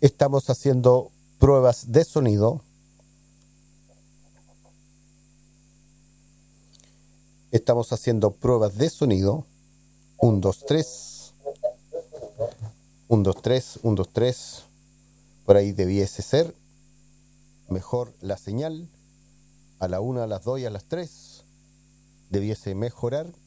Estamos haciendo pruebas de sonido. Estamos haciendo pruebas de sonido. 1, 2, 3. 1, 2, 3. 1, 2, 3. Por ahí debiese ser mejor la señal. A la 1, a las 2 y a las 3 debiese mejorar.